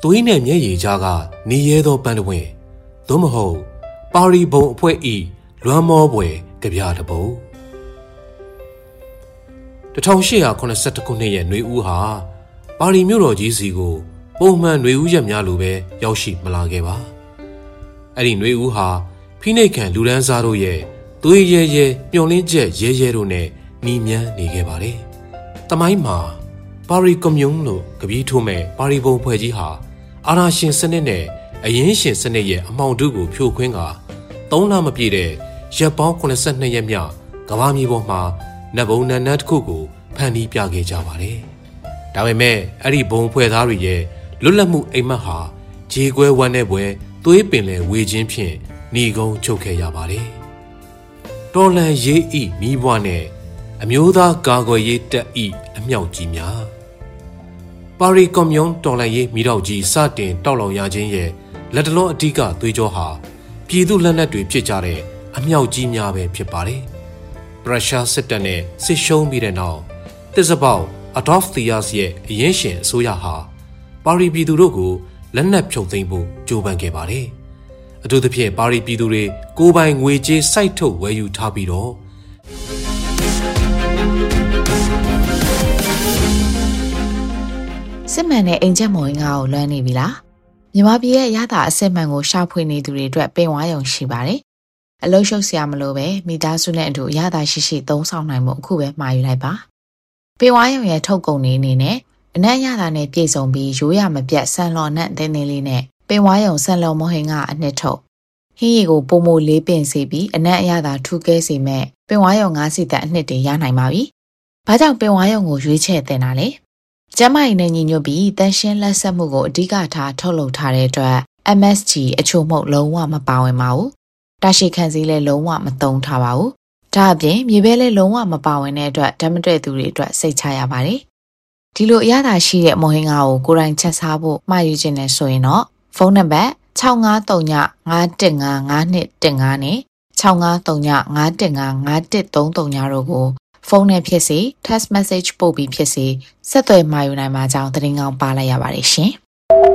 သွေးနဲ့မျက်ရည်ကြားကနေရဲသောပန်းတဝင်းသို့မဟုတ်ပါရီဘုံအဖွဲ့ဤလွမ်းမောပွဲကြပြတပုတ်1882ခုနှစ်ရဲ့ຫນွေဦးဟာပါရီမြို့တော်ကြီးစီကိုပုံမှန်ຫນွေဦးရက်များလိုပဲရောက်ရှိမလာခဲ့ပါအဲ့ဒီຫນွေဦးဟာဖိနှိပ်ခံလူဒန်းစားတို့ရဲ့သွေးရဲရဲမျောလင်းချက်ရဲရဲတို့နဲ့နှီးမြန်းနေခဲ့ပါတယ်။တမိုင်းမှာပါရီကွန်မြူန်းလို့ကပီးထိုးမဲ့ပါရီဘုံဖွဲ့ကြီးဟာအာဏာရှင်စနစ်နဲ့အရင်းရှင်စနစ်ရဲ့အမှောင်တုကိုဖြိုခွင်းက3လမပြည့်တဲ့ရက်ပေါင်း82ရက်မြောက်ကမ္ဘာမြေပေါ်မှာနတ်ဘုံနတ်တစ်ခုကိုဖန်တီးပြခဲ့ကြပါတယ်။ဒါပေမဲ့အဲ့ဒီဘုံဖွဲ့သားတွေရဲ့လွတ်လပ်မှုအိမ်မက်ဟာခြေကွဲဝမ်းနဲ့ပွဲသွေးပင်လေဝေခြင်းဖြင့်หนีကုန်းချုပ်ခဲ့ရပါတယ်။တော်လန်ရေးဤမိဘွားနဲ့အမျိုးသားကာကွယ်ရေးတပ်ဤအမြောက်ကြီးများပါရီကွန်မြူန်းတော်လန်ရေးမိတော့ကြီးစတင်တောက်လောင်ရခြင်းရဲ့လက်တလုံးအဓိကသွေးကြောဟာပြည်သူလက်နက်တွေဖြစ်ကြတဲ့အမြောက်ကြီးများပဲဖြစ်ပါတယ်။ရုရှားစစ်တပ်နဲ့စစ်ရှုံးပြီးတဲ့နောက်တစ်စပေါက်အဒေါ့ဖ်သီယာစ်ရဲ့အရင်ရှင်အစိုးရဟာပါရီပြည်သူတို့ကိုလက်နက်ဖြုတ်သိမ်းဖို့ကြိုးပမ်းခဲ့ပါတယ်။အထူးသဖြင့်ပါရီပြည်သူတွေကိုယ်ပိုင်ငွေကြေးစိုက်ထုတ်ဝယ်ယူထားပြီးတော့စစ်မှန်တဲ့အိမ်ချက်မော်ရင်ကိုလွှမ်းနေပြီလားမြန်မာပြည်ရဲ့ရတာအစစ်မှန်ကိုရှာဖွေနေသူတွေအတွက်ပင်ဝါရုံရှိပါတယ်အလုံးရှုပ်စရာမလိုပဲမိသားစုနဲ့အတူရတာရှိရှိသုံးဆောင်နိုင်မှုအခုပဲမှာယူလိုက်ပါပင်ဝါရုံရဲ့ထုတ်ကုန်နေအနေနဲ့အနက်ရတာနဲ့ပြည့်စုံပြီးရိုးရမပြတ်ဆန်လော်နဲ့တင်းတင်းလေးနဲ့ပင်ဝါရုံဆန်လော်မော်ဟင်ကအနှစ်ထုတ်ဟင်းရီကိုပုံမိုလေးပင်စီပြီးအနက်အရသာထူးကဲစေမဲ့ပင်ဝါရုံ9စီတက်အနှစ်တွေရနိုင်ပါပြီဘာကြောင့်ပင်ဝါရုံကိုရွေးချယ်တင်တာလဲကျမကြီးနဲ့ညီညွတ်ပြီးတန်ရှင်းလက်ဆက်မှုကိုအဓိကထားထုတ်လုပ်ထားတဲ့အတွက် MSG အချို့မှုလုံးဝမပါဝင်ပါဘူး။တာရှိခံစည်းလည်းလုံးဝမသုံးထားပါဘူး။ဒါအပြင်မြေပဲလည်းလုံးဝမပါဝင်တဲ့အတွက်ဓာတ်မတွေ့သူတွေအတွက်စိတ်ချရပါတယ်။ဒီလိုအရသာရှိတဲ့မော်ဟင်္ဂါကိုကိုယ်တိုင်ချက်စားဖို့မှာယူခြင်းနဲ့ဆိုရင်တော့ဖုန်းနံပါတ်653951551215နဲ့653951551333တို့ကိုဖုန်းနဲ့ဖြစ်စေ text message ပို့ပြီးဖြစ်စေဆက်သွယ်မှာယူနိုင်မှာကြောင်းသတင်းကောင်းပါလိုက်ရပါတယ်ရှင်။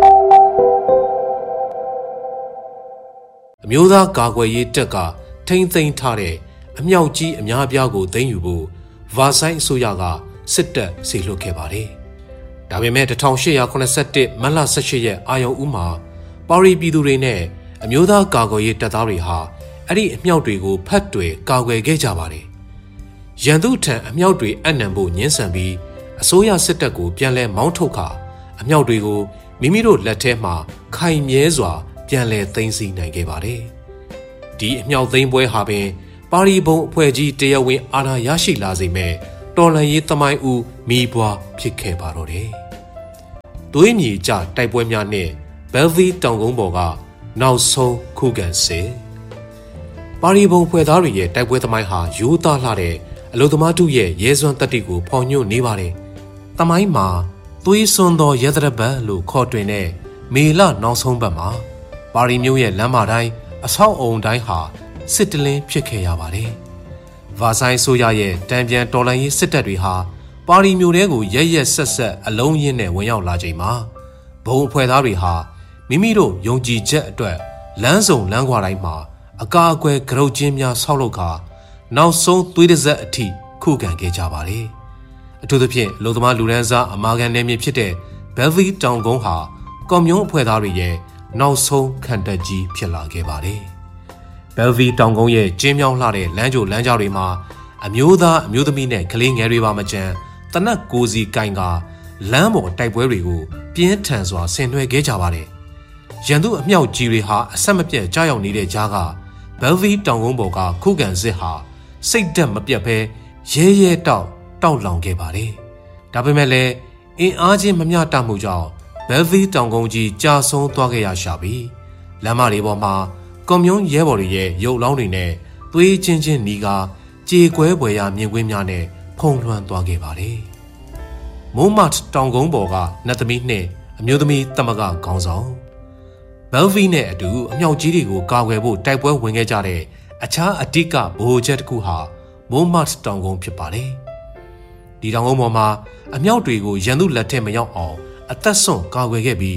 အမျိုးသားကာကွယ်ရေးတပ်ကထိမ့်သိမ်းထားတဲ့အမြောက်ကြီးအများအပြားကိုသိမ်းယူဖို့ဗာဆိုင်အစိုးရကစစ်တပ်စေလွှတ်ခဲ့ပါတယ်။ဒါပေမဲ့1881မတ်လ18ရက်အာရုံဦးမှာပါရီပြည်သူတွေနဲ့အမျိုးသားကာကွယ်ရေးတပ်သားတွေဟာအဲ့ဒီအမြောက်တွေကိုဖတ်တွေကာကွယ်ခဲ့ကြပါတယ်။ရန်သူထံအမြောက်တွေအနံဖို့ညှင်းဆန်ပြီးအစိုးရစစ်တပ်ကိုပြန်လဲမောင်းထုတ်ခါအမြောက်တွေကိုမိမိတို့လက်ထဲမှာခိုင်မြဲစွာပြန်လဲသိမ်းဆည်းနိုင်ခဲ့ပါတယ်။ဒီအမြောက်သိမ်းပွဲဟာပင်ပါရီဘုံအဖွဲ့ကြီးတရားဝင်အာဏာရရှိလာစေမဲ့တော်လှန်ရေးသမိုင်းဦးမိဘွားဖြစ်ခဲ့ပါတော့တယ်။သွေးမြေကျတိုက်ပွဲများနဲ့ဘယ်လ်ဗီတောင်ကုန်းပေါ်ကနောက်ဆုံးခုခံစစ်ပါရီဘုံဖွဲ့သားတွေရဲ့တိုက်ပွဲသမိုင်းဟာရိုးသားလှတဲ့အလုသမားတို့ရဲ့ရဲစွမ်းတတ္တိကိုဖော်ညွှန်းနေပါတယ်။တမိုင်းမှာသွေးစွန်းသောရသရဘတ်လို့ခေါ်တွင်တဲ့မေလနောက်ဆုံးပတ်မှာပါရီမြို့ရဲ့လမ်းမတိုင်းအဆောက်အုံတိုင်းဟာစစ်တလင်းဖြစ်ခဲ့ရပါတယ်။ဗာဆိုင်ဆိုရရဲ့တံပြန်တော်လှန်ရေးစစ်တပ်တွေဟာပါရီမြို့ထဲကိုရက်ရက်ဆက်ဆက်အလုံးရင်းနဲ့ဝင်ရောက်လာချိန်မှာဘုံအဖွဲ့သားတွေဟာမိမိတို့ယုံကြည်ချက်အတွက်လမ်းစုံလမ်းခွာတိုင်းမှာအကာအကွယ်ကရုတ်ချင်းများဆောက်လုပ်ခါနောက်ဆုံးသွေးတစ်စက်အထိခုခံခဲ့ကြပါတယ်။အထူးသဖြင့်လူသမားလူဒန်းစားအမာခံနယ်မြေဖြစ်တဲ့ဘယ်လ်ဗီတောင်ကုန်းဟာကွန်မြူန်းအဖွဲ့သားတွေရဲ့နောက်ဆုံးခံတပ်ကြီးဖြစ်လာခဲ့ပါတယ်။ဘယ်လ်ဗီတောင်ကုန်းရဲ့ကျင်းမြောင်းလှတဲ့လမ်းကြိုလမ်းကြားတွေမှာအမျိုးသားအမျိုးသမီးနဲ့ကလေးငယ်တွေပါမကျန်တနက်ကိုစီကင်ကလမ်းပေါ်တိုက်ပွဲတွေကိုပြင်းထန်စွာဆင်နွှဲခဲ့ကြပါတယ်။ရန်သူအမြောက်ကြီးတွေဟာအဆက်မပြတ်ကြားရောက်နေတဲ့ကြားကဘယ်လ်ဗီတောင်ကုန်းပေါ်ကခုခံစစ်ဟာစိတ်ဓာတ်မပြတ်ဘဲရဲရဲတောက်လောင်ခဲ့ပါတယ်။ဒါပေမဲ့လည်းအင်အားချင်းမမျှတမှုကြောင့်ဘယ်လ်ဗီတောင်ကုန်းကြီးကြာဆုံးသွားခဲ့ရရှာပြီးလမ်းမတွေပေါ်မှာကွန်မြူန်းရဲဘော်တွေရဲ့ရုပ်လောင်းတွေနဲ့သွေးချင်းချင်းနီးကာကြေကွဲပွေရာမြင်ကွင်းများနဲ့ဖုံးလွှမ်းသွားခဲ့ပါတယ်။မိုးမတ်တောင်ကုန်းပေါ်ကနတ်သမီးနဲ့အမျိုးသမီးသမဂ္ဂခေါင်းဆောင်ဘယ်လ်ဗီနဲ့အတူအမြောက်ကြီးတွေကိုကာကွယ်ဖို့တိုက်ပွဲဝင်ခဲ့ကြတဲ့အခြားအဓိကဗဟိုချက်တစ်ခုဟာမိုးမတ်တောင်ကုန်းဖြစ်ပါတယ်။ဒီတောင်ကုန်းပေါ်မှာအမြောက်တွေကိုရန်သူလက်ထက်မရောက်အောင်အသက်ဆုံးကာကွယ်ခဲ့ပြီး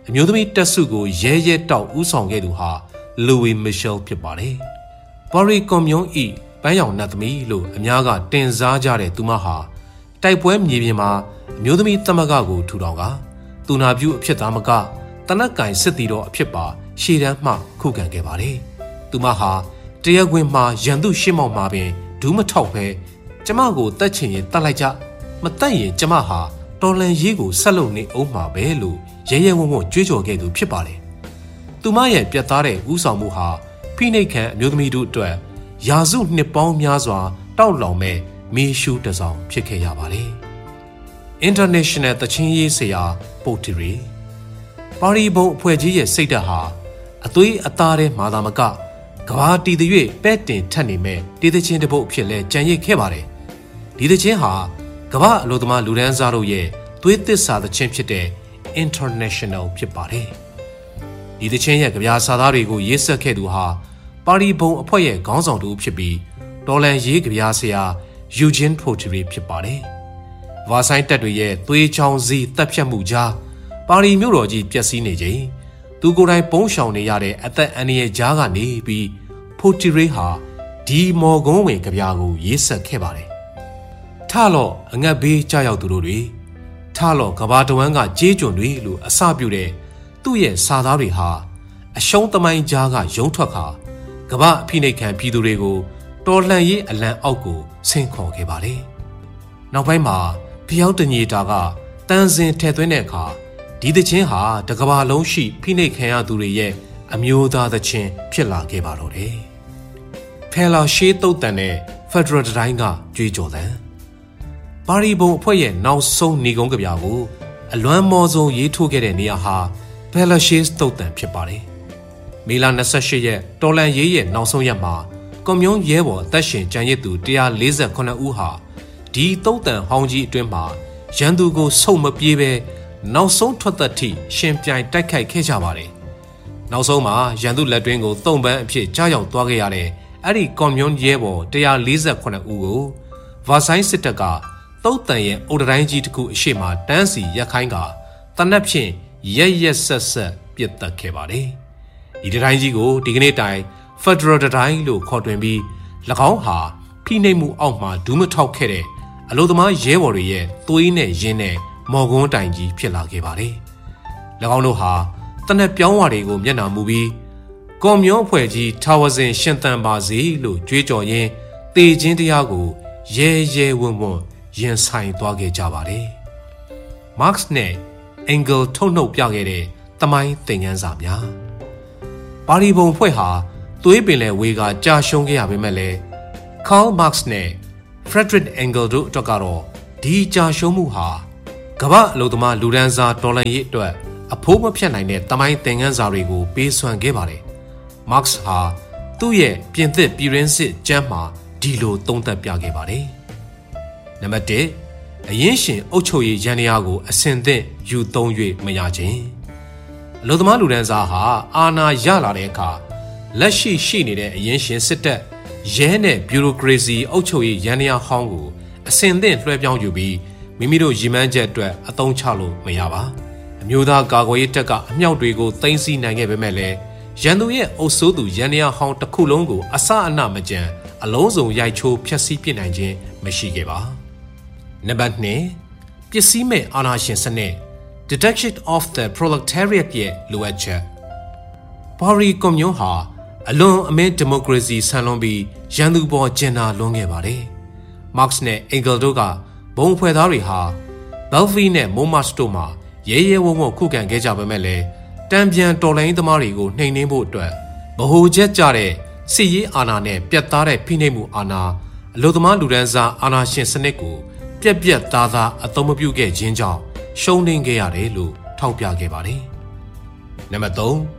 အမျိုးသမီးတက်စုကိုရဲရဲတောက်ဦးဆောင်ခဲ့သူဟာလူဝီမီရှယ်ဖြစ်ပါတယ်။ပါရီကွန်မြုံဤပန်းရောင်နတ်သမီးလို့အများကတင်စားကြတဲ့သူမဟာတိုက်ပွဲမြေပြင်မှာအမျိုးသမီးသမဂ္ဂကိုထူထောင်ကသူနာပြုအဖြစ်သားမကတနက်ကင်စစ်တီတော်အဖြစ်ပါရှေ့တန်းမှခုခံခဲ့ပါတယ်။သူမဟာတရားခွင်မှာရန်သူရှေ့မောက်မှာပင်ဒူးမထောက်ပဲကျမကိုတတ်ချင်ရင်တတ်လိုက်ကြမတတ်ရင်ကျမဟာတော်လန်ရေးကိုဆက်လုပ်နေအောင်မှာပဲလို့ရဲရဲဝံ့ဝံ့ကြွေးကြော်ခဲ့သူဖြစ်ပါတယ်။သူမရဲ့ပြတ်သားတဲ့ဥဆောင်မှုဟာဖိနှိပ်ခံအမျိုးသမီးတို့အတွက်ရာစုနှစ်ပေါင်းများစွာတောက်လောင်မဲ့မီးရှူးတစောင်ဖြစ်ခဲ့ရပါတယ်။ International တချင်းရေးဆရာပိုတီရီပါရီဘုံအဖွဲ့ကြီးရဲ့စိတ်ဓာတ်ဟာအသွေးအသားထဲမှာသာမကကဘာတီတရွေ့ပဲ့တင်ထက်နေမဲ့တေးသချင်းတစ်ပုတ်ဖြစ်လဲကြံရစ်ခဲ့ပါတယ်။ဒီသချင်းဟာကမ္ဘာအလို့သမားလူဒန်းစားတို့ရဲ့သွေးသစ္စာသချင်းဖြစ်တဲ့ International ဖြစ်ပါတယ်။ဒီသချင်းရဲ့ကြပြာစာသားတွေကိုရေးဆက်ခဲ့သူဟာပါရီဘုံအဖွဲ့ရဲ့ခေါင်းဆောင်တူဖြစ်ပြီးတော်လန်ရေးကြပြာဆရာယူဂျင်ဖိုတီရီဖြစ်ပါတယ်။ဗာဆိုင်တပ်တွေရဲ့သွေးချောင်းစီတပ်ဖြတ်မှုကြားပါရီမြို့တော်ကြီးပျက်စီးနေချိန်သူကိုယ်တိုင်ပုံးရှောင်နေရတဲ့အသက်အန္တရာယ်ကြားကနေပြီးဖိုတီရီဟာဒီမော်ကုန်းဝင်ကြပြာကိုရေးဆက်ခဲ့ပါတယ်။ထလော့အငတ်ဘေးကြောက်သူတို့တွေထလော့ကဘာတဝမ်းကကြေးကျွန်တွေလို့အစပြုတဲ့သူ့ရဲ့စာသားတွေဟာအရှုံးသမိုင်းကြားကရုံးထွက်ခါကဘာအဖိနှိတ်ခံပြည်သူတွေကိုတော်လှန်ရေးအလံအောက်ကိုဆင့်ခေါ်ခဲ့ပါတယ်။နောက်ပိုင်းမှာဖျောက်တညေတာကတန်စင်ထည့်သွင်းတဲ့အခါဒီသချင်းဟာတကဘာလုံးရှိဖိနှိပ်ခံရသူတွေရဲ့အမျိုးသားသချင်းဖြစ်လာခဲ့ပါတော့တယ်။ဖဲလာရှေးတုတ်တန်တဲ့ Federal တိုင်းကကြွေးကြော်တယ်။ပါရီဘုံအဖွဲ့ရဲ့နောက်ဆုံးနေကုန်းကြပြကိုအလွမ်းမော်ဆုံးရေးထိုးခဲ့တဲ့နေရာဟာဖဲလာရှေးတုတ်တန်ဖြစ်ပါတယ်။မေလ28ရက်တော်လန်ရေးရဲ့နောက်ဆုံးရက်မှာကွန်မြုံရဲဘော်အသက်ရှင်ကျန်ရစ်သူ148ဦးဟာဒီတုတ်တန်ဟောင်းကြီးအတွင်းမှာရန်သူကိုဆုတ်မပြေးပဲနောက်ဆုံးထွက်သက်ထိရှင်ပြိုင်တိုက်ခိုက်ခဲ့ကြပါတယ်။နောက်ဆုံးမှာရန်သူလက်တွင်းကိုသုံးပန်းအဖြစ်ကြားရောက်သွားခဲ့ရတဲ့အဲ့ဒီကွန်မြုံရဲဘော်148ဦးကိုဗာဆိုင်စစ်တပ်ကတုတ်တန်ရဲ့အုတ်တိုင်းကြီးတစ်ခုအရှိမတန်းစီရက်ခိုင်းကတနက်ဖြင့်ရက်ရက်ဆက်ဆက်ပြစ်တက်ခဲ့ပါတယ်။ဒီတိုင်းကြီးကိုဒီကနေ့တိုင် Federal တိုင်းလို့ခေါ်တွင်ပြီး၎င်းဟာဖိနှိပ်မှုအောက်မှာဒူးမထောက်ခဲ့တဲ့အလို့သမားရဲဘော်တွေရဲ့သွေးနဲ့ရင်းနဲ့မော်ကွန်းတိုင်ကြီးဖြစ်လာခဲ့ပါတယ်။၎င်းတို့ဟာတနက်ပြောင်းဝါတွေကိုမျက်နှာမူပြီးကွန်မြုံအဖွဲ့ကြီးထာဝစဉ်ရှင်သန်ပါစေလို့ကြွေးကြော်ရင်းတေခြင်းတရားကိုရဲရဲဝံ့ဝံ့ရင်ဆိုင်သွားခဲ့ကြပါတယ်။ Marx နဲ့ Engels ထုတ်နှုတ်ပြခဲ့တဲ့သမိုင်းသင်ခန်းစာများပါရီဘုံအဖွဲ့ဟာသွေးပင်လယ်ဝေကကြာရှုံးခဲ့ရပေမဲ့လည်း Karl Marx နဲ့ Friedrich Engels တို့အတွက်ကတော့ဒီကြာရှုံးမှုဟာကမ္ဘာအလို့သမားလူဒန်းစားတော်လှန်ရေးအတွက်အဖိုးမဖြတ်နိုင်တဲ့သမိုင်းသင်ခန်းစာတွေကိုပေးစွမ်းခဲ့ပါတယ်။ Marx ဟာသူ့ရဲ့ပြင်သစ်ပြည်ရင်းစစ်ကျမ်းမှာဒီလိုသုံးသပ်ပြခဲ့ပါတယ်။နံပါတ်1အရင်းရှင်အုပ်ချုပ်ရေးယန္တရားကိုအစင်သင့်ယူသုံး၍မရခြင်းအလို့သမားလူဒန်းစားဟာအာဏာရလာတဲ့အခါလက်ရှိနေတဲ့အရင်းရှင်စစ်တပ်ရဲနဲ့ဘျူရိုကရေစီအုပ်ချုပ်ရေးယန္တရားဟောင်းကိုအစင်သင့်လွှဲပြောင်းယူပြီးမိမိတို့ရည်မှန်းချက်အတွက်အသုံးချလို့မရပါအမျိုးသားကာကွယ်ရေးတပ်ကအမြောက်တွေကိုသိမ်းဆည်းနိုင်ခဲ့ပေမဲ့လည်းရန်သူရဲ့အုပ်စိုးသူယန္တရားဟောင်းတစ်ခုလုံးကိုအစအနမကြံအလုံးစုံရိုက်ချိုးဖျက်ဆီးပစ်နိုင်ခြင်းမရှိခဲ့ပါနံပါတ်2ပစ္စည်းမဲ့အာဏာရှင်စနစ် Detection of the Proletariat ရဲ့လိုအပ်ချက်ပါရီကွန်မြုံဟာအလွန်အမင်းဒီမိုကရေစီဆန်လွန်ပြီးရန်သူပေါ်ကျင်နာလွန်ခဲ့ပါတယ်။ Marx နဲ့ Engels တို့ကဘုံဖွဲ့သားတွေဟာ Belfry နဲ့ Montmartre တို့မှာရဲရဲဝံ့ဝံ့ခုခံခဲ့ကြပေမဲ့လည်းတံပြန်တော်လှန်ရေးသမားတွေကိုနှိမ်နင်းဖို့အတွက်ဗဟိုချက်ကြတဲ့စစ်ရေးအာဏာနဲ့ပြတ်သားတဲ့ဖိနှိပ်မှုအာဏာအလို့သမားလူဒန်းစားအာဏာရှင်စနစ်ကိုပြက်ပြက်သားသားအသုံးမပြုခဲ့ခြင်းကြောင့်ရှုံးနိမ့်ခဲ့ရတယ်လို့ထောက်ပြခဲ့ပါတယ်။နံပါတ်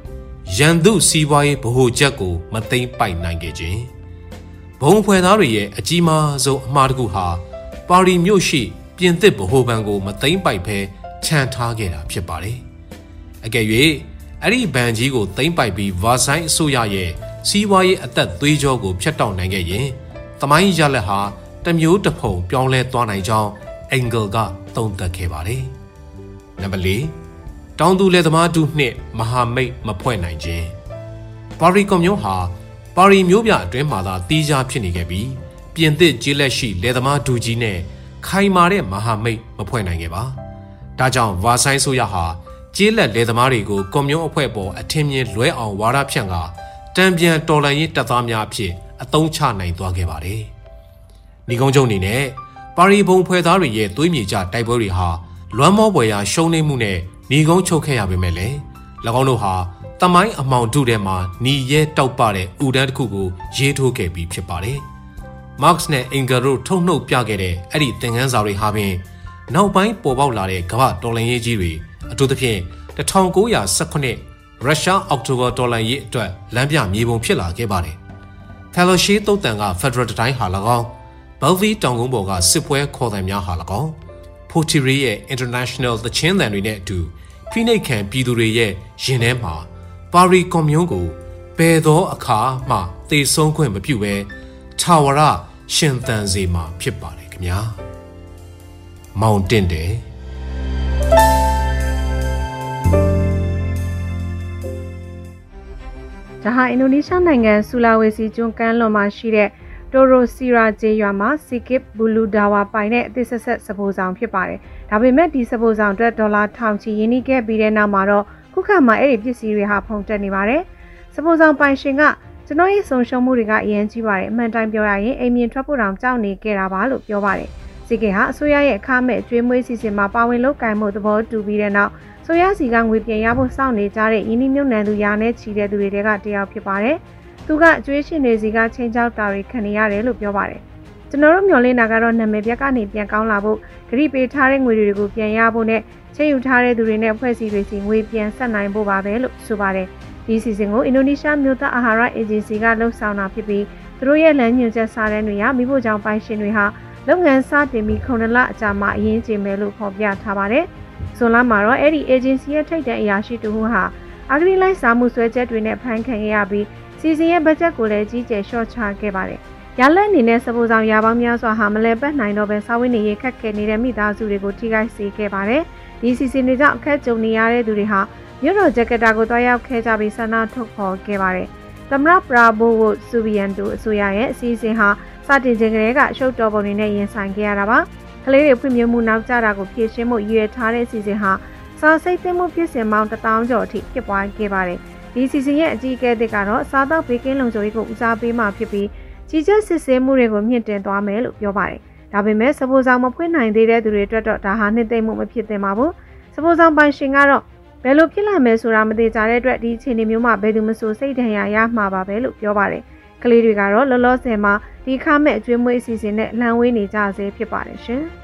3ရန်သူစီးပွားရေးဗဟိုချက်ကိုမသိမ့်ပိုက်နိုင်ခဲ့ခြင်းဘုံဖွဲ့သားတွေရဲ့အကြီးမားဆုံးအမှားတစ်ခုဟာပါရီမြို့ရှိပြင်သစ်ဗဟိုဘဏ်ကိုမသိမ့်ပိုက်ဘဲခြံထားခဲ့တာဖြစ်ပါတယ်။အကယ်၍အဲ့ဒီဘဏ်ကြီးကိုသိမ့်ပိုက်ပြီးဗာဆိုင်အစိုးရရဲ့စီးပွားရေးအသက်သွေးကြောကိုဖျက်တောက်နိုင်ခဲ့ရင်သမိုင်းရလက်ဟာတမျိုးတစ်ဖုံပြောင်းလဲသွားနိုင်ကြောင်းအင်ဂယ်ကသုံးသပ်ခဲ့ပါတယ်။နံပါတ်4 တောင်သူလယ်သမားတို့နှင့်မဟာမိတ်မဖွဲ့နိုင်ခြင်းပါရီကွန်မြူဟာပါရီမျိုးပြအတွင်းမှာသာတီးခြားဖြစ်နေခဲ့ပြီးပြင်သစ်ကျေးလက်ရှိလယ်သမားဒူကြီးနဲ့ခိုင်မာတဲ့မဟာမိတ်မဖွဲ့နိုင်ခဲ့ပါဒါကြောင့်ဗာဆိုင်ဆိုရဟာကျေးလက်လယ်သမားတွေကိုကွန်မြူအဖွဲ့ပေါ်အထင်မြင်လွဲအောင်ဝါဒဖြန့်ကတံပြန်တော်လှန်ရေးတပ်သားများအဖြစ်အသုံးချနိုင်သွားခဲ့ပါတယ်ညီကုန်းချုပ်အနေနဲ့ပါရီဘုံဖွဲ့သားတွေရဲ့သွေးမြေကြတိုက်ပွဲတွေဟာလွမ်းမောပွေရာရှုံးနိမ့်မှုနဲ့ညီကုန်းချုပ်ခဲ့ရပေမဲ့လည်း၎င်းတို့ဟာတမိုင်းအမောင်တုထဲမှာညီရဲတောက်ပတဲ့ဥဒန်းတစ်ခုကိုရေးထိုးခဲ့ပြီးဖြစ်ပါတယ်။ Marx နဲ့ Engels တို့ထုတ်နှုတ်ပြခဲ့တဲ့အဲ့ဒီသင်ခန်းစာတွေဟာပင်နောက်ပိုင်းပေါ်ပေါက်လာတဲ့ကမ္ဘာတော်လှန်ရေးကြီးတွေအထူးသဖြင့်1919ရုရှားအောက်တိုဘာတော်လှန်ရေးအတွက်လမ်းပြမြေပုံဖြစ်လာခဲ့ပါတယ်။ Fellowship တုတ်တန်က Federal တိုင်းဟာ၎င်းBelfast တောင်ကုန်းပေါ်ကစစ်ပွဲခေါ်သံများဟာ၎င်း Pottery ရဲ့ International သချင်းသံတွေနဲ့အတူဖိနှိပ်ခံပြည်သူတွေရဲ့ရင်ထဲမှာပါရီကွန်မြူကိုဘယ်သောအခါမှသေဆုံးခွင့်မပြုဘဲထာဝရရှင်သန်စေမှာဖြစ်ပါတယ်ခင်ဗျာမောင်တင့်တယ်ဒါဟာအင်ဒိုနီးရှားနိုင်ငံဆူလာဝေစီကျွန်းကမ်းလွန်မှာရှိတဲ့တိုရိုစီရာဂျေရွာမှာစီကစ်ဘူလူဒါဝါပိုင်တဲ့အသစ်ဆက်ဆက်စပိုးဆောင်ဖြစ်ပါတယ်။ဒါပေမဲ့ဒီစပိုးဆောင်အတွက်ဒေါ်လာထောင်ချီရင်းနှီးခဲ့ပြီးတဲ့နောက်မှာတော့ခုခါမှာအဲ့ဒီပစ္စည်းတွေဟာဖုန်တက်နေပါတယ်။စပိုးဆောင်ပိုင်ရှင်ကကျွန်တော်ရဲ့ဆုံးရှုံးမှုတွေကအရင်ကြီးပါတယ်။အမှန်တိုင်းပြောရရင်အိမ်မြင်ထွက်ဖို့တောင်ကြောက်နေခဲ့တာပါလို့ပြောပါတယ်။စီကစ်ဟာအစိုးရရဲ့အခမဲ့အကျွေးမွေးစီစဉ်မှာပါဝင်လုပ်ကိုင်မှုသဘောတူပြီးတဲ့နောက်ဆိုရစီကငွေပြန်ရဖို့စောင့်နေကြတဲ့ယင်းနှမြုပ်နှံသူရာနဲ့ချီတဲ့သူတွေကတယောက်ဖြစ်ပါတယ်။သူကအကျွေးရှင်တွေစီကချင်းချောက်တာတွေခံနေရတယ်လို့ပြောပါတယ်။ကျွန်တော်တို့မျှော်လင့်တာကတော့နာမည်ပြက်ကနေပြန်ကောင်းလာဖို့ဂရိပေးထားတဲ့ငွေတွေကိုပြန်ရဖို့နဲ့ချေယူထားတဲ့သူတွေနဲ့အဖွဲ့အစည်းတွေစီငွေပြန်ဆက်နိုင်ဖို့ပါပဲလို့ဆိုပါတယ်။ဒီစီစဉ်ကိုအင်ဒိုနီးရှားမြို့သားအာဟာရအေဂျင်စီကလှုပ်ဆောင်တာဖြစ်ပြီးသူတို့ရဲ့လမ်းညွှန်ချက်စာတမ်းတွေကမိဖို့ကြောင့်ပိုင်ရှင်တွေဟာလုပ်ငန်းစတင်ပြီး9လအကြာမှအရင်ကျင်းမယ်လို့ဖော်ပြထားပါတယ်။ဇွန်လမှာတော့အဲ့ဒီ agency ရဲ့ထိပ်တန်းအရာရှိတူဟာအဂရိလိုက်စာမှုဆွဲချက်တွေနဲ့ဖမ်းခံခဲ့ရပြီးစီစဉ်ရဲ့ဘတ်ဂျက်ကိုလည်းကြီးကျယ်လျှော့ချခဲ့ပါတယ်။ရလက်အနေနဲ့စပိုးဆောင်ရာပေါင်းများစွာဟာမလဲပတ်နိုင်တော့ပဲစာဝတ်နေရေးခက်ခဲနေတဲ့မိသားစုတွေကိုထိခိုက်စေခဲ့ပါတယ်။ဒီစီစဉ်တွေကြောင့်အခက်ကြုံနေရတဲ့သူတွေဟာမြို့တော်ဂျကာတာကိုတွားရောက်ခဲ့ကြပြီးဆန္ဒထုတ်ဖော်ခဲ့ပါတယ်။သမရပရာဘိုဝိုဆူဗီယန်တိုအစိုးရရဲ့အစီအစဉ်ဟာစတင်ခြင်းကလေးကအရှုပ်တော်ပုံတွေနဲ့ရင်ဆိုင်ခဲ့ရတာပါ။ကလေးတွေဖွံ့ဖြိုးမှုနောက်ကျတာကိုဖြည့်ရှင်းမှုရည်ရွယ်ထားတဲ့အစီအစဉ်ဟာစာစိတ်သိမ်းမှုဖြစ်စဉ်ပေါင်း1000ကျော်အထိဖြစ်ပွားခဲ့ပါတယ်။ဒီစီစဉ်ရဲ့အကြီးအကဲတွေကတော့စားသောက်ဘေးကင်းလုံခြုံရေးကိုဦးစားပေးမှဖြစ်ပြီးကြီးကျယ်စစ်ဆေးမှုတွေကိုမြင့်တင်သွားမယ်လို့ပြောပါတယ်။ဒါပေမဲ့စပိုးဆောင်မဖွင့်နိုင်သေးတဲ့သူတွေအတွက်တော့ဒါဟာနှစ်သိမ့်မှုမဖြစ်သင့်ပါဘူး။စပိုးဆောင်ပိုင်ရှင်ကတော့ဘယ်လိုဖြစ်လာမယ်ဆိုတာမသိကြတဲ့အတွက်ဒီအခြေအနေမျိုးမှာဘယ်သူမှဆိုစိတ်ဒဏ်ရာရမှာပါပဲလို့ပြောပါတယ်။ကလေးတွေကတော့လောလောဆယ်မှာဒီခါမဲ့အကျွေးမွေးအစီအစဉ်နဲ့လှန်ဝေးနေကြဆဲဖြစ်ပါတယ်ရှင်။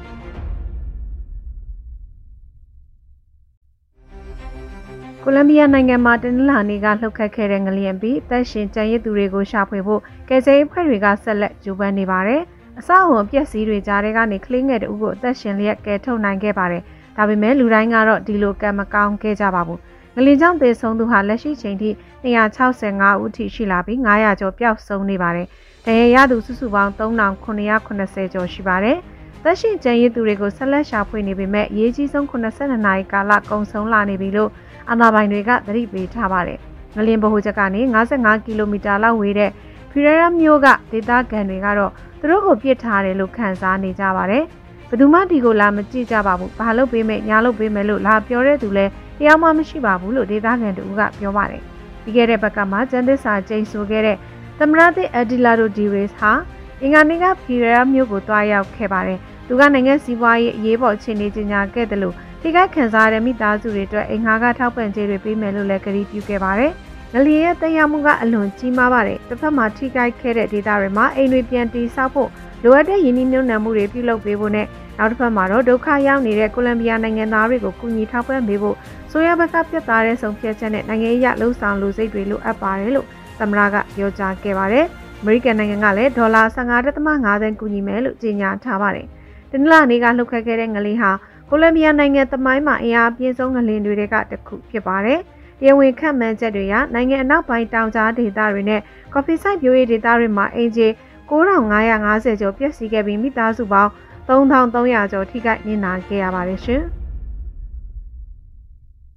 ကိုလံဘီယာနိုင်ငံမှာတနင်္လာနေ့ကလှုပ်ခတ်ခဲ့တဲ့ငလျင်ပြီးတပ်ရှင်ကြံရစ်သူတွေကိုရှာဖွေဖို့ကယ်ဆယ်ရေးဖွဲ့တွေကဆက်လက်ကြိုးပမ်းနေပါတယ်။အဆောက်အအုံအပျက်စီးတွေကြားထဲကနေကလေးငယ်တအုပ်ကိုအသက်ရှင်လျက်ကယ်ထုတ်နိုင်ခဲ့ပါတယ်။ဒါပေမဲ့လူတိုင်းကတော့ဒီလိုကံမကောင်းခဲ့ကြပါဘူး။ငလျင်ကြောင့်သေဆုံးသူဟာလက်ရှိချိန်ထိ265ဦးထိရှိလာပြီး900ကျော်ပျောက်ဆုံးနေပါတယ်။ဒဏ်ရာရသူစုစုပေါင်း3980ကျော်ရှိပါတယ်။သက်ရှင်ကြံရစ်သူတွေကိုဆက်လက်ရှာဖွေနေပေမဲ့အရေးကြီးဆုံး82နာရီကာလကုန်ဆုံးလာနေပြီလို့အာဏာပိုင်တွေကသတိပေးထားပါတယ်။ငလျင်ဗဟိုချက်ကနေ55ကီလိုမီတာလောက်ဝေးတဲ့ဖီရရာမြို့ကဒေသခံတွေကတော့သူတို့ကိုပြစ်ထားတယ်လို့ခန့်စားနေကြပါတယ်။ဘယ်သူမှဒီကိုလာမကြည့်ကြပါဘူး။ဘာလို့ပေးမယ်ညာလို့ပေးမယ်လို့လာပြောတဲ့သူလည်းတရားမှမရှိပါဘူးလို့ဒေသခံတို့ကပြောပါတယ်။ပြီးခဲ့တဲ့ဘက်ကမှကျန်းသစ္စာကျိန်ဆိုခဲ့တဲ့သမရသစ်အဒီလာဒိုဒီရေစ်ဟာအင်္ဂါနေ့ကဖီရရာမြို့ကိုတွားရောက်ခဲ့ပါတယ်။သူကနိုင်ငံစီးပွားရေးအရေးပေါ်အခြေအနေကြီးညာခဲ့တယ်လို့ထိခိုက်ခံစားရတဲ့မိသားစုတွေအတွက်အိမ်ငါးကထောက်ပံ့ကြေးတွေပေးမယ်လို့လည်းကတိပြုခဲ့ပါတယ်။ငလျင်ရဲ့တရားမှုကအလွန်ကြီးမားပါတယ်။တစ်ဖက်မှာထိခိုက်ခဲ့တဲ့ဒေသတွေမှာအိမ်တွေပြန်တည်ဆောက်ဖို့လိုအပ်တဲ့ယင်းနှမြုပ်နှံမှုတွေပြုလုပ်ပေးဖို့နဲ့နောက်တစ်ဖက်မှာတော့ဒုက္ခရောက်နေတဲ့ကိုလံဘီယာနိုင်ငံသားတွေကိုကူညီထောက်ပံ့ပေးဖို့ဆိုရဘက်ကပြတ်သားတဲ့ဆုံးဖြတ်ချက်နဲ့နိုင်ငံရေးလှုပ်ဆောင်လူစိတ်တွေလိုအပ်ပါတယ်လို့သမ္မတကပြောကြားခဲ့ပါတယ်။အမေရိကန်နိုင်ငံကလည်းဒေါ်လာ15.5 သန်းကူညီမယ်လို့ကြေညာထားပါတယ်။တနင်္လာနေ့ကလှုပ်ခတ်ခဲ့တဲ့ငလျင်ဟာကိုလံဘီယာနိုင်ငံသမိုင်းမှာအင်အားပြင်းဆုံးငလျင်တွေကတစ်ခုဖြစ်ပါတယ်။တရားဝင်ခန့်မှန်းချက်တွေရနိုင်ငံအနောက်ပိုင်းတောင်ကြားဒေသတွေနဲ့ကော်ဖီစိုက်ပျိုးရေးဒေသတွေမှာအင်ဂျီ9550ကျော်ပျက်စီးခဲ့ပြီးမိသားစုပေါင်း 3300ကျော်ထိခိုက်နစ်နာခဲ့ရပါတယ်ရှင်။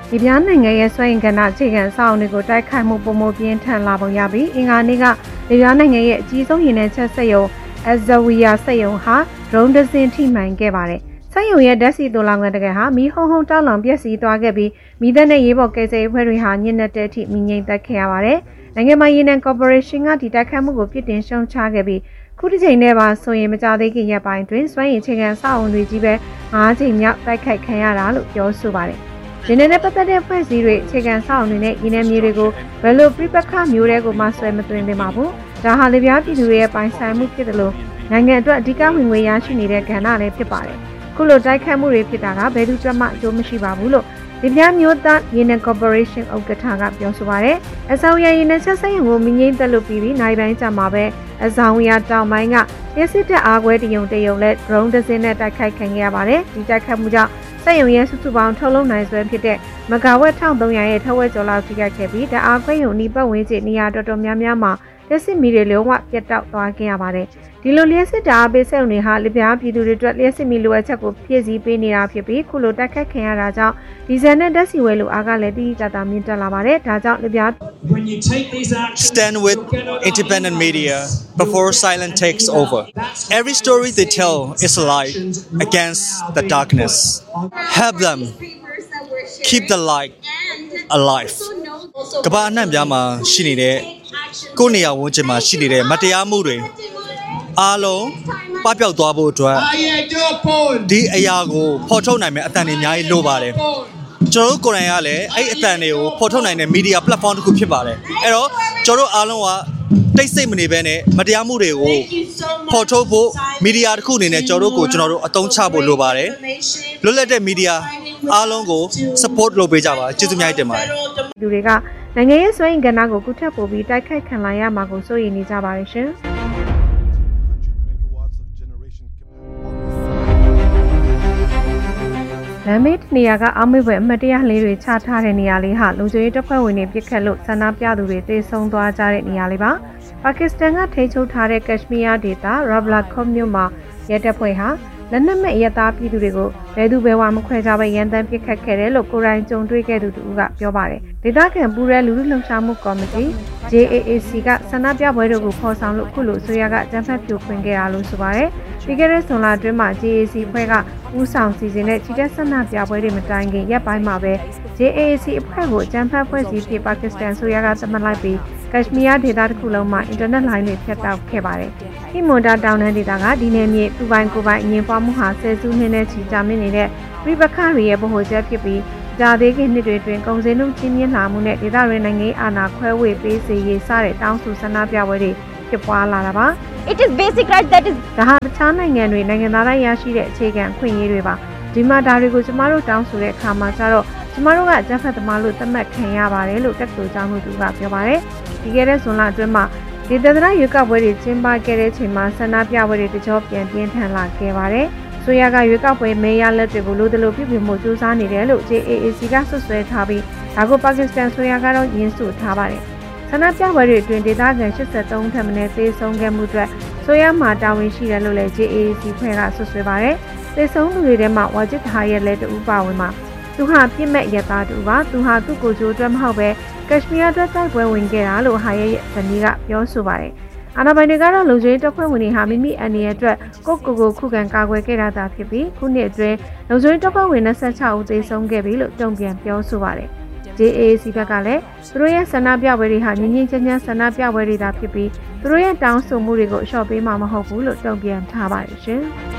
ဒီပြားနိုင်ငံရဲ့စွမ်းအင်ကဏ္ဍအခြေခံအဆောက်အအုံတွေကိုတိုက်ခိုက်မှုပုံမပြင်းထန်လာပုံရပြီးအင်္ဂါနေ့ကဒီပြားနိုင်ငံရဲ့အကြီးဆုံးရေနံချက်စက်ရုံအဇဝီယာစက်ရုံဟာဒရုန်းဒဇင်ထိမှန်ခဲ့ပါတယ်။စက်ရုံရဲ့ဓာတ်ဆီသိုလှောင်ကန်တကယ်ဟာမီးဟုံဟုံတောက်လောင်ပျက်စီးသွားခဲ့ပြီးမီးသက်နဲ့ရေးပေါ်ကယ်ဆယ်ရေးအဖွဲ့တွေဟာညှဉ်းနှက်တဲ့အထိမီးငြိမ်သက်ခဲ့ရပါတယ်။နိုင်ငံပိုင်ရေနံကော်ပိုရေးရှင်းကဒီတိုက်ခိုက်မှုကိုပြစ်တင်ရှုံချခဲ့ပြီးခုတစ်ချိန်နဲ့ပါဆိုရင်မကြသေးခင်ရက်ပိုင်းတွင်စွမ်းရည်အခြေခံအဆောက်အအုံတွေကြီးပဲ9ချိန်မြောက်တိုက်ခိုက်ခံရတာလို့ပြောဆိုပါတယ်။ရေနံနဲ့ပတ်သက်တဲ့ဖွဲ့စည်းတွေအခြေခံအဆောက်အအုံတွေနဲ့ရေနံမြေတွေကိုဘယ်လိုပြပခမျိုးတွေကိုမှဆွဲမသွင်းသင့်ပါဘူး။ဒါဟာလေပြားပြည်သူတွေရဲ့ပိုင်ဆိုင်မှုဖြစ်တယ်လို့နိုင်ငံအတွက်အဓိကဝင်ငွေရရှိနေတဲ့ကဏ္ဍလည်းဖြစ်ပါတယ်။ခုလိုတိုက်ခိုက်မှုတွေဖြစ်တာကဘယ်သူကြမှအကျိုးမရှိပါဘူးလို့ဒီပြမျိုးသားရေနံကော်ပိုရေးရှင်းဥက္ကဋ္ဌကပြောဆိုပါတယ်။အဆောင်ရရေနံချက်စက်ရုံကိုမငိမ့်သက်လို့ပြီးပြီးနိုင်ပိုင်းကြာမှာပဲအဆောင်ရတောင်ပိုင်းကရစ်စစ်တပ်အားကွဲတရုံနဲ့ drone တစ်စင်းနဲ့တိုက်ခိုက်ခံခဲ့ရပါတယ်။ဒီတိုက်ခိုက်မှုကြောင့်စက်ရုံရဲ့စုစုပေါင်းထုတ်လုပ်နိုင်စွမ်းဖြစ်တဲ့မဂါဝက်1300ရဲ့ထက်ဝက်ကျော်လောက်ထိခိုက်ခဲ့ပြီးဓာတ်အားခွဲရုံဤပတ်ဝန်းကျင်နေရာတော်တော်များများမှာလက်စစ်မီတွေလုံးဝပြတ်တောက်သွားခဲ့ရပါတယ်။ဒီလိုလျှက်စစ်ဓာတ်အားပေးစက်ရုံတွေဟာလေပြားပြည်သူတွေအတွက်လျှက်စစ်မီလိုအပ်ချက်ကိုဖြည့်ဆည်းပေးနေတာဖြစ်ပြီးခုလိုတိုက်ခိုက်ခံရတာကြောင့်ဒီဇယ်နဲ့ဓာတ်ဆီဝဲလိုအားကလည်းတိတိကျကျမြင့်တက်လာပါတယ်။ဒါကြောင့်လေပြား Stand with independent media before silence takes over. Every story they tell is a light against the darkness. Help them keep the light alive. ကမ္ဘာအနှံ့ပြားမှာရှိနေတဲ့ကိုယ်နေရာဝန်းကျင်မှာရှိနေတဲ့မတရားမှုတွေအားလုံးပပျောက်သွားဖို့အတွက်ဒီအရာကိုဖော်ထုတ်နိုင်မယ့်အသံတွေအများကြီးလိုပါတယ်ကျွန်တော်တို့ကိုယ်တိုင်ကလည်းအဲ့အသံတွေကိုဖော်ထုတ်နိုင်တဲ့ media platform တစ်ခုဖြစ်ပါတယ်အဲ့တော့ကျွန်တော်တို့အားလုံးကတိတ်ဆိတ်မနေဘဲနဲ့မတရားမှုတွေကိုဖော်ထုတ်ဖို့ media တစ်ခုအနေနဲ့ကျွန်တော်တို့အသုံးချဖို့လိုပါတယ်လွတ်လပ်တဲ့ media အားလုံးကို support လုပ်ပေးကြပါကျေးဇူးများတင်ပါတယ်လူတွေကနိုင်ငံရေးစွမ်းအင်ကဏ္ဍကိုကုထက်ပို့ပြီးတိုက်ခိုက်ခံလာရမှာကိုစိုးရိမ်နေကြပါတယ်ရှင်လမ်းမေးနေရာကအောက်မေ့ဘွယ်အမတ်တရားလေးတွေချထားတဲ့နေရာလေးဟာလုံခြုံရေးတပ်ဖွဲ့ဝင်တွေပြစ်ခတ်လို့ဆန္ဒပြသူတွေတေဆုံးသွားကြတဲ့နေရာလေးပါပါကစ္စတန်ကထိန်းချုပ်ထားတဲ့ကက်ရှ်မီးယားဒေသရာဘလာခေါမ်မြို့မှာရဲတပ်ဖွဲ့ဟာလက်နက်မဲ့ရဲသားပြည်သူတွေကိုဘယ်သူဘယ်ဝါမခွဲခြားပဲရန်တမ်းပစ်ခတ်ခဲ့တယ်လို့ကိုရိုင်းကြုံတွေ့ခဲ့သူတို့ကပြောပါတယ်ဒေသခံပူရဲလူလူလှုပ်ရှားမှုကော်မတီ JAAC ကဆန္ဒပြပွဲတွေကိုဖော်ဆောင်လို့ခုလိုဆိုရကအကြမ်းဖက်ဖြိုခွင်းခဲ့တာလို့ဆိုပါတယ်ပြီးခဲ့တဲ့ဇွန်လအတွင်းမှာ JAAC ဖွဲ့ကဦးဆောင်စီစဉ်တဲ့ချီတက်ဆန္ဒပြပွဲတွေမတိုင်ခင်ရက်ပိုင်းမှာပဲ JAAC အဖွဲ့ကိုအကြမ်းဖက်ဖွဲ့စည်းပြီးပါကစ္စတန်ဆိုရကသတ်မှတ်လိုက်ပြီးကက်ရှ်မီးယားဒေသတစ်ခုလုံးမှာအင်တာနက်လိုင်းတွေဖြတ်တောက်ခဲ့ပါတယ်။ဟီမွန်ဒါတောင်တန်းဒေသကဒီနယ်မြေသူပိုင်ကိုပိုင်အငြင်းပွားမှုဟာဆယ်စုနှစ်နဲ့ချီကြာမြင့်နေတဲ့ပြည်ပခရီရဲ့ဗဟိုချက်ဖြစ်ပြီးကြာသေးခင်နှစ်တွေတွင်ကုန်စည်နှုန်းချင်းမြင့်လာမှုနဲ့ဒေသရင်းနိုင်ငံအာဏာခွဲဝေပေးစေရေးစတဲ့တောင်းဆိုဆန္ဒပြပွဲတွေဖြစ်ပွားလာတာပါ။ It is basic right that is ဒါဟာတခြားနိုင်ငံတွေနိုင်ငံသားတိုင်းရရှိတဲ့အခြေခံအခွင့်အရေးတွေပါ။ဒီမှာဒါတွေကိုကျမတို့တောင်းဆိုတဲ့အခါမှာကျတော့ကျမတို့ကဂျက်ဖက်သမားလို့သတ်မှတ်ခံရပါတယ်လို့တက်တူကြောင်းမှုသူကပြောပါတယ်။ဒီကနေ့ဇွန်လအတွင်းမှာဒီသဒ္ဒနာရွေးကောက်ပွဲတွေကျင်းပခဲ့တဲ့ချိန်မှာဆန္ဒပြပွဲတွေတကြောပြန်ပြင်းထန်လာခဲ့ပါတယ်။ဆိုရကရွေးကောက်ပွဲမဲရလက်တွေကိုလိုတလိုပြုပြင်မှုစူးစမ်းနေတယ်လို့ JAAC ကဆွဆွဲထားပြီးဒါကိုပါကစ္စတန်ဆိုရကတော့ညှင်းဆိုထားပါတယ်။ဆန္ဒပြပွဲတွေအတွင်းဒေသခံ83ထက်မနည်းသေဆုံးခဲ့မှုအတွက်ဆိုရမှာတာဝန်ရှိတယ်လို့လည်း JAAC ဖွဲ့ကဆွဆွဲပါတယ်။သေဆုံးသူတွေထဲမှာဝါဂျစ်ဟာရဲ့လက်တူပါဝင်မှာသူဟာပြစ်မဲ့ရသားတူပါသူဟာသူ့ကိုယ်ကျိုးအတွက်မဟုတ်ပဲကက်ရှ်မီးယားအတွက်တိုက်ပွဲဝင်ခဲ့တာလို့ဟာရဲ့ဇနီးကပြောဆိုပါတယ်အာဏာပိုင်တွေကတော့လုံခြုံရေးတပ်ဖွဲ့ဝင်တွေဟာမိမိအန္တရာယ်အတွက်ကိုခုခံကာကွယ်ခဲ့တာသာဖြစ်ပြီးခုနှစ်အတွင်းလုံခြုံရေးတပ်ဖွဲ့ဝင်26ဦးသေဆုံးခဲ့ပြီလို့တုံ့ပြန်ပြောဆိုပါတယ်JAAC ဘက်ကလည်းသူတို့ရဲ့ဆန္ဒပြပွဲတွေဟာငြင်းငြင်းချမ်းချမ်းဆန္ဒပြပွဲတွေသာဖြစ်ပြီးသူတို့ရဲ့တောင်းဆိုမှုတွေကိုအလျှော့ပေးမှာမဟုတ်ဘူးလို့တုံ့ပြန်ထားပါတယ်ရှင်။